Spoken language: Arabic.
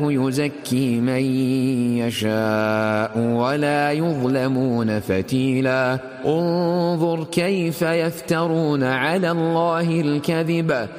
يزكي من يشاء ولا يظلمون فتيلا انظر كيف يفترون على الله الكذب